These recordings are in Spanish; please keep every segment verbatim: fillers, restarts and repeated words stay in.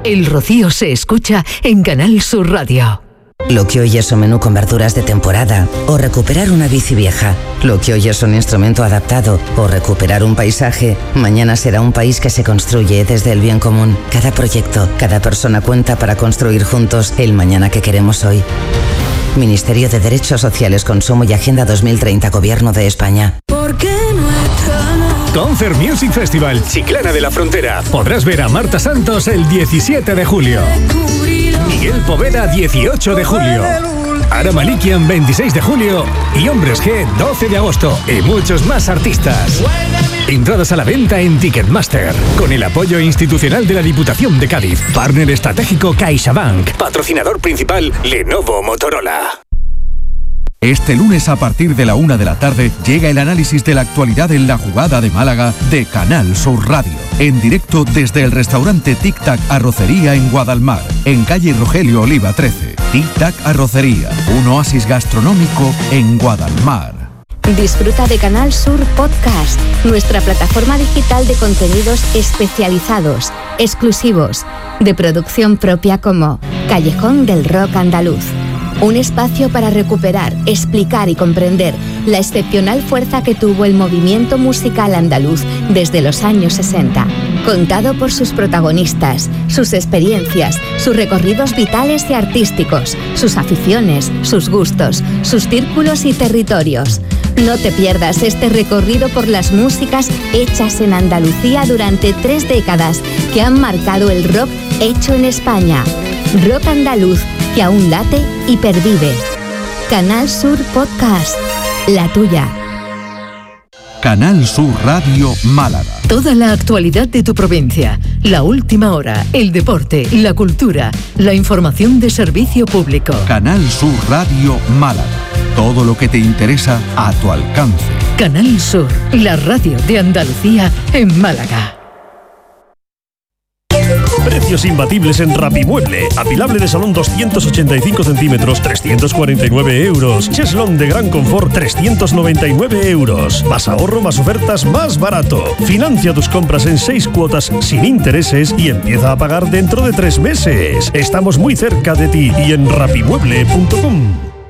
El Rocío se escucha en Canal Sur Radio. Lo que hoy es un menú con verduras de temporada o recuperar una bici vieja. Lo que hoy es un instrumento adaptado o recuperar un paisaje, mañana será un país que se construye desde el bien común. Cada proyecto, cada persona cuenta para construir juntos el mañana que queremos hoy. Ministerio de Derechos Sociales, Consumo y Agenda dos mil treinta, Gobierno de España. Concert Music Festival, Chiclana de la Frontera. Podrás ver a Marta Santos el diecisiete de julio. Miguel Poveda, dieciocho de julio. Ara Malikian, veintiséis de julio. Y Hombres G, doce de agosto. Y muchos más artistas. Entradas a la venta en Ticketmaster. Con el apoyo institucional de la Diputación de Cádiz. Partner estratégico CaixaBank. Patrocinador principal Lenovo Motorola. Este lunes a partir de la una de la tarde llega el análisis de la actualidad en La Jugada de Málaga de Canal Sur Radio. En directo desde el restaurante Tic Tac Arrocería en Guadalmar, en calle Rogelio Oliva trece. Tic Tac Arrocería, un oasis gastronómico en Guadalmar. Disfruta de Canal Sur Podcast, nuestra plataforma digital de contenidos especializados, exclusivos, de producción propia como Callejón del Rock Andaluz. Un espacio para recuperar, explicar y comprender la excepcional fuerza que tuvo el movimiento musical andaluz desde los años sesenta. Contado por sus protagonistas, sus experiencias, sus recorridos vitales y artísticos, sus aficiones, sus gustos, sus círculos y territorios. No te pierdas este recorrido por las músicas hechas en Andalucía durante tres décadas que han marcado el rock hecho en España. Rock andaluz que aún late y pervive. Canal Sur Podcast, la tuya. Canal Sur Radio Málaga. Toda la actualidad de tu provincia, la última hora, el deporte, la cultura, la información de servicio público. Canal Sur Radio Málaga. Todo lo que te interesa a tu alcance. Canal Sur, la radio de Andalucía en Málaga. Precios imbatibles en Rapimueble. Apilable de salón doscientos ochenta y cinco centímetros, trescientos cuarenta y nueve euros. Cheslón de gran confort, trescientos noventa y nueve euros. Más ahorro, más ofertas, más barato. Financia tus compras en seis cuotas sin intereses y empieza a pagar dentro de tres meses. Estamos muy cerca de ti y en rapimueble punto com.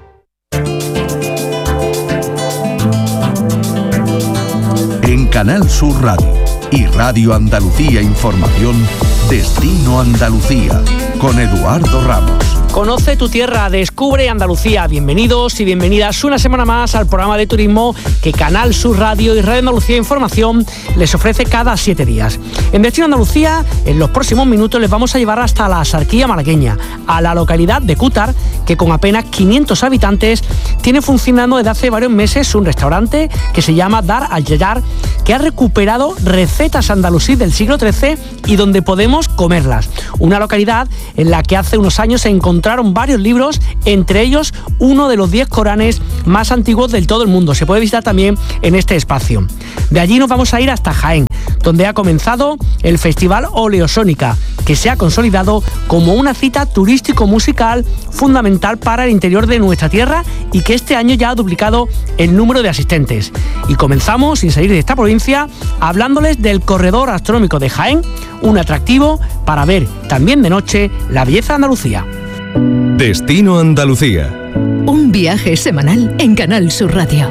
En Canal Sur Radio y Radio Andalucía Información, Destino Andalucía, con Eduardo Ramos. Conoce tu tierra, descubre Andalucía. Bienvenidos y bienvenidas una semana más al programa de turismo que Canal Sur Radio y Radio Andalucía Información les ofrece cada siete días. En Destino Andalucía, en los próximos minutos les vamos a llevar hasta la Axarquía malagueña, a la localidad de Cútar, que con apenas quinientos habitantes tiene funcionando desde hace varios meses un restaurante que se llama Dar al Yayar, que ha recuperado recetas andalusí del siglo trece y donde podemos comerlas. Una localidad en la que hace unos años se encontraron varios libros, entre ellos uno de los diez Coranes más antiguos del todo el mundo. Se puede visitar también en este espacio. De allí nos vamos a ir hasta Jaén, donde ha comenzado el Festival Oleosónica, que se ha consolidado como una cita turístico-musical fundamental para el interior de nuestra tierra y que este año ya ha duplicado el número de asistentes. Y comenzamos, sin salir de esta provincia, hablándoles del Corredor Astronómico de Jaén, un atractivo para ver también de noche la belleza de Andalucía. Destino Andalucía. Un viaje semanal en Canal Sur Radio.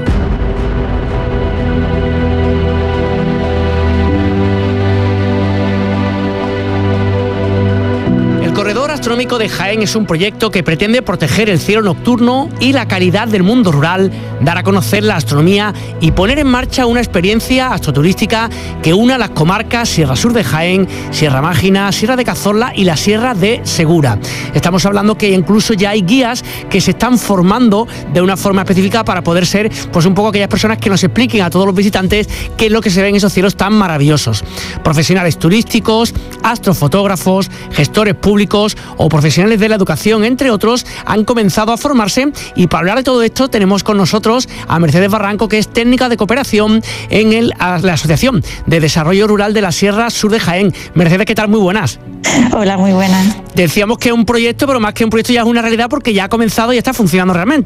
El Corredor Astronómico de Jaén es un proyecto que pretende proteger el cielo nocturno y la calidad del mundo rural, dar a conocer la astronomía y poner en marcha una experiencia astroturística que una las comarcas Sierra Sur de Jaén, Sierra Mágina, Sierra de Cazorla y la Sierra de Segura. Estamos hablando que incluso ya hay guías que se están formando de una forma específica para poder ser pues un poco aquellas personas que nos expliquen a todos los visitantes qué es lo que se ve en esos cielos tan maravillosos. Profesionales turísticos, astrofotógrafos, gestores públicos o profesionales de la educación, entre otros, han comenzado a formarse, y para hablar de todo esto tenemos con nosotros a Mercedes Barranco, que es técnica de cooperación en el, la Asociación de Desarrollo Rural de la Sierra Sur de Jaén. Mercedes, ¿qué tal? Muy buenas. Hola, muy buenas. Decíamos que es un proyecto, pero más que un proyecto ya es una realidad porque ya ha comenzado y está funcionando realmente, ¿no?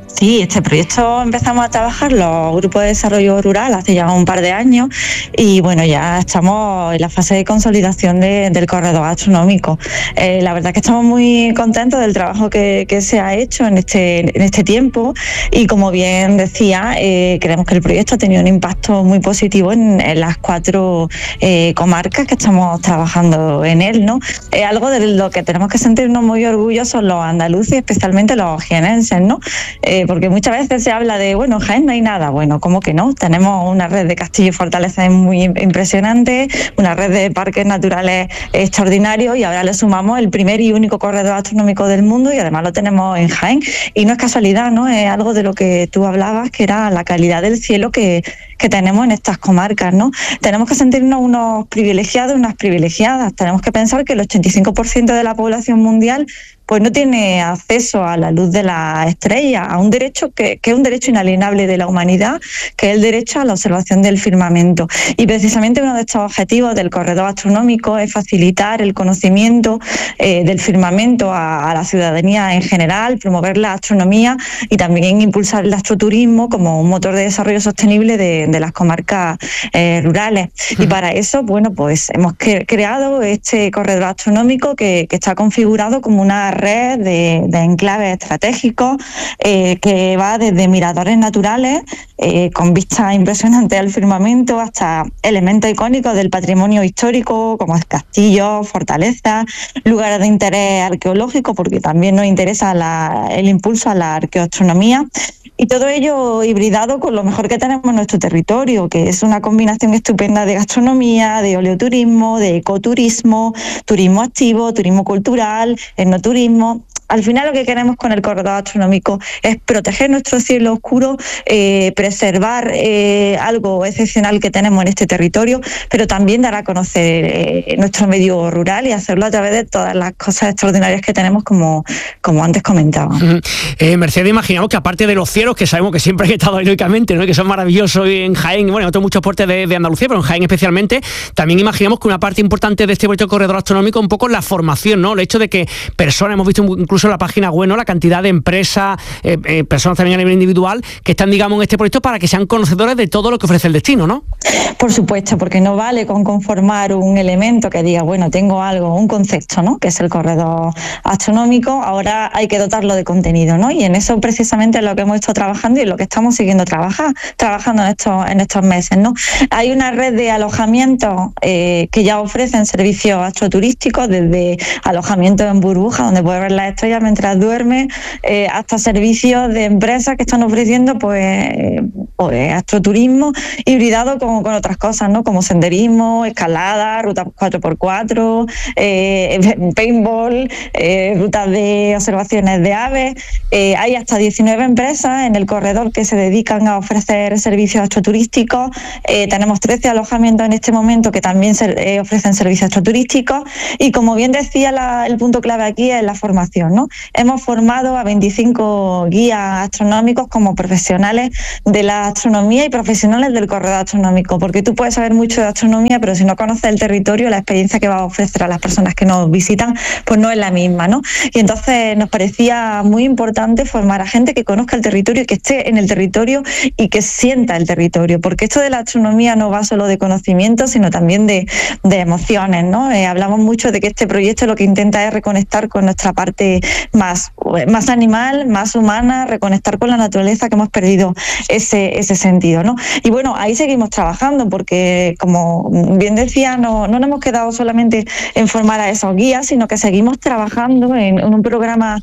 Sí, este proyecto empezamos a trabajar los grupos de desarrollo rural hace ya un par de años y bueno, ya estamos en la fase de consolidación de, del corredor gastronómico. Eh, la verdad es que estamos muy contentos del trabajo que, que se ha hecho en este, en este tiempo y como bien decía, eh, creemos que el proyecto ha tenido un impacto muy positivo en, en las cuatro eh, comarcas que estamos trabajando en él, ¿no? Es algo de lo que tenemos que sentirnos muy orgullosos los andaluces, especialmente los jienenses, ¿no? Eh, porque muchas veces se habla de, bueno, en Jaén no hay nada. Bueno, ¿cómo que no? Tenemos una red de castillos y fortalezas muy impresionante, una red de parques naturales extraordinarios y ahora le sumamos el primer y único corredor gastronómico del mundo y además lo tenemos en Jaén. Y no es casualidad, ¿no? Es algo de lo que tú hablabas, que era la calidad del cielo que, que tenemos en estas comarcas, ¿no? Tenemos que sentirnos unos privilegiados, unas privilegiadas. Tenemos que pensar que el ochenta y cinco por ciento de la población mundial pues no tiene acceso a la luz de la estrella, a un derecho que, que es un derecho inalienable de la humanidad, que es el derecho a la observación del firmamento. Y precisamente uno de estos objetivos del corredor astronómico es facilitar el conocimiento eh, del firmamento a, a la ciudadanía en general, promover la astronomía y también impulsar el astroturismo como un motor de desarrollo sostenible de, de las comarcas eh, rurales. Y para eso, bueno, pues hemos cre- creado este corredor astronómico que, que está configurado como una red de, de enclaves estratégicos eh, que va desde miradores naturales eh, con vistas impresionantes al firmamento hasta elementos icónicos del patrimonio histórico como castillos, fortalezas, lugares de interés arqueológico porque también nos interesa la, el impulso a la arqueoastronomía. Y todo ello hibridado con lo mejor que tenemos en nuestro territorio, que es una combinación estupenda de gastronomía, de oleoturismo, de ecoturismo, turismo activo, turismo cultural, etnoturismo. Al final lo que queremos con el corredor astronómico es proteger nuestro cielo oscuro, eh, preservar eh, algo excepcional que tenemos en este territorio, pero también dar a conocer eh, nuestro medio rural y hacerlo a través de todas las cosas extraordinarias que tenemos, como, como antes comentaba. Uh-huh. Eh, Mercedes, imaginamos que aparte de los cielos, que sabemos que siempre han estado heroicamente, ¿no? Que son maravillosos en Jaén y bueno, en otros muchos puertos de, de Andalucía, pero en Jaén especialmente, también imaginamos que una parte importante de este proyecto corredor astronómico un poco es la formación, ¿no? El hecho de que personas, hemos visto incluso en la página web, ¿no? La cantidad de empresas, eh, eh, personas también a nivel individual, que están, digamos, en este proyecto para que sean conocedores de todo lo que ofrece el destino, ¿no? Por supuesto, porque no vale con conformar un elemento que diga, bueno, tengo algo, un concepto, ¿no? Que es el corredor astronómico, ahora hay que dotarlo de contenido, ¿no? Y en eso precisamente es lo que hemos estado trabajando y en lo que estamos siguiendo trabajar, trabajando en estos, en estos meses, ¿no? Hay una red de alojamientos eh, que ya ofrecen servicios astroturísticos, desde alojamientos en burbuja, donde puedes ver las estrellas mientras duerme, eh, hasta servicios de empresas que están ofreciendo pues, pues astroturismo hibridado con, con otras cosas, ¿no? Como senderismo, escalada, rutas cuatro por cuatro, eh, paintball, eh, rutas de observaciones de aves. Eh, hay hasta diecinueve empresas en el corredor que se dedican a ofrecer servicios astroturísticos. Eh, tenemos trece alojamientos en este momento que también se, eh, ofrecen servicios astroturísticos y como bien decía, la, el punto clave aquí es la formación, ¿no? Hemos formado a veinticinco guías astronómicos como profesionales de la astronomía y profesionales del corredor astronómico, porque tú puedes saber mucho de astronomía, pero si no conoces el territorio, la experiencia que va a ofrecer a las personas que nos visitan, pues no es la misma, ¿no? Y entonces nos parecía muy importante formar a gente que conozca el territorio y que esté en el territorio y que sienta el territorio, porque esto de la astronomía no va solo de conocimiento, sino también de, de emociones, ¿no? Eh, hablamos mucho de que este proyecto lo que intenta es reconectar con nuestra parte más, más animal, más humana, reconectar con la naturaleza, que hemos perdido ese, ese sentido, ¿no? Y bueno, ahí seguimos trabajando porque, como bien decía, no, no nos hemos quedado solamente en formar a esos guías, sino que seguimos trabajando en, en un programa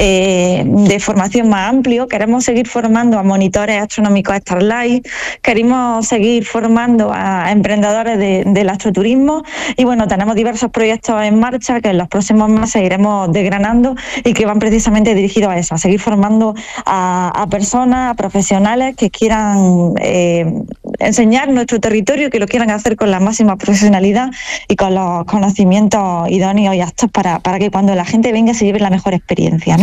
Eh, de formación más amplio. Queremos seguir formando a monitores astronómicos Starlight, queremos seguir formando a emprendedores de, del astroturismo y bueno, tenemos diversos proyectos en marcha que en los próximos meses iremos desgranando y que van precisamente dirigidos a eso, a seguir formando a, a personas, a profesionales que quieran eh, enseñar nuestro territorio, que lo quieran hacer con la máxima profesionalidad y con los conocimientos idóneos y aptos para, para que cuando la gente venga se lleve la mejor experiencia, ¿no?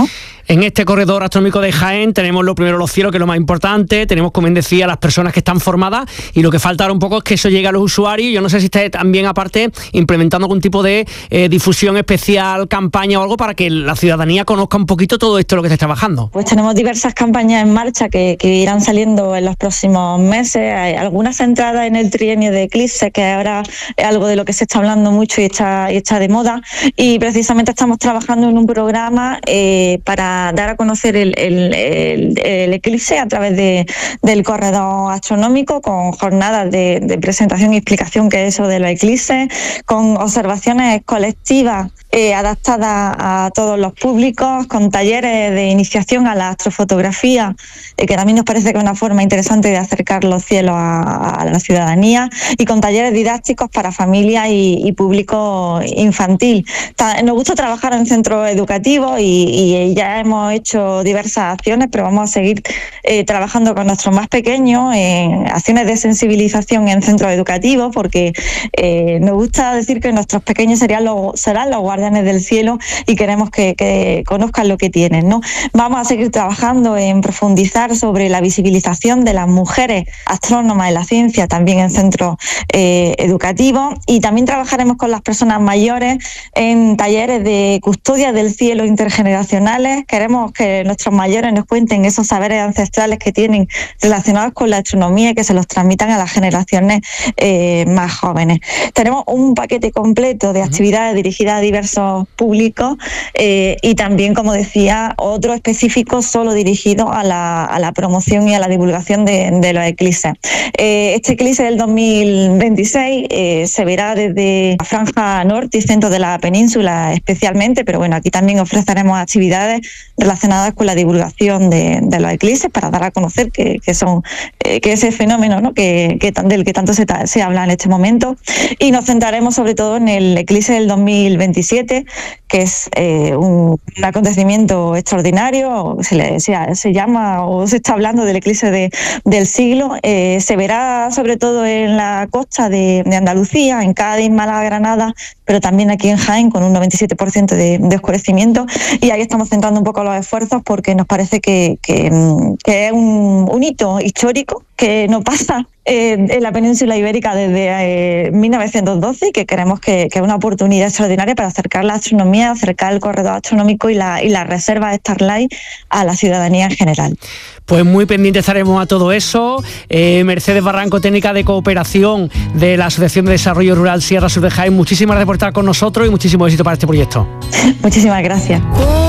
En este corredor astronómico de Jaén tenemos lo primero los cielos, que es lo más importante, tenemos, como bien decía, las personas que están formadas, y lo que falta ahora un poco es que eso llegue a los usuarios. Yo no sé si está también, aparte, implementando algún tipo de eh, difusión especial, campaña o algo para que la ciudadanía conozca un poquito todo esto, lo que estáis trabajando. Pues tenemos diversas campañas en marcha que, que irán saliendo en los próximos meses. Hay algunas centradas en el trienio de eclipse, que ahora es algo de lo que se está hablando mucho y está, y está de moda, y precisamente estamos trabajando en un programa eh, para dar a conocer el, el, el, el eclipse a través de, del corredor astronómico, con jornadas de, de presentación y explicación qué es eso de los eclipses, con observaciones colectivas Eh, adaptada a todos los públicos, con talleres de iniciación a la astrofotografía, eh, que también nos parece que es una forma interesante de acercar los cielos a, a la ciudadanía, y con talleres didácticos para familias y, y público infantil. Ta, nos gusta trabajar en centros educativos y, y ya hemos hecho diversas acciones, pero vamos a seguir eh, trabajando con nuestros más pequeños en acciones de sensibilización en centros educativos, porque eh, nos gusta decir que nuestros pequeños serían los, serán los guardianes del cielo, y queremos que, que conozcan lo que tienen, ¿no? Vamos a seguir trabajando en profundizar sobre la visibilización de las mujeres astrónomas en la ciencia, también en centros eh, educativos, y también trabajaremos con las personas mayores en talleres de custodia del cielo intergeneracionales. Queremos que nuestros mayores nos cuenten esos saberes ancestrales que tienen relacionados con la astronomía y que se los transmitan a las generaciones eh, más jóvenes. Tenemos un paquete completo de actividades dirigidas a diversos públicos eh, y también, como decía, otro específico solo dirigido a la, a la promoción y a la divulgación de, de los eclipses. Eh, este eclipse del dos mil veintiséis eh, se verá desde la franja norte y centro de la península especialmente, pero bueno, aquí también ofreceremos actividades relacionadas con la divulgación de, de los eclipses para dar a conocer que, que son eh, que ese fenómeno, ¿no? que, que del que tanto se, se habla en este momento, y nos centraremos sobre todo en el eclipse del dos mil veintisiete, que es eh, un, un acontecimiento extraordinario. Se, le, se, se llama o se está hablando del eclipse de, del siglo. Eh, se verá sobre todo en la costa de, de Andalucía, en Cádiz, Málaga, Granada, pero también aquí en Jaén, con un noventa y siete por ciento de, de oscurecimiento, y ahí estamos centrando un poco los esfuerzos porque nos parece que, que, que es un, un hito histórico que no pasa eh, en la península ibérica desde eh, mil novecientos doce, y que creemos que, que es una oportunidad extraordinaria para acercar la astronomía, acercar el corredor astronómico y la, y la reserva Starlight a la ciudadanía en general. Pues muy pendientes estaremos a todo eso. Eh, Mercedes Barranco, técnica de cooperación de la Asociación de Desarrollo Rural Sierra Sur de Jaén, muchísimas gracias por estar con nosotros y muchísimo éxito para este proyecto. Muchísimas gracias.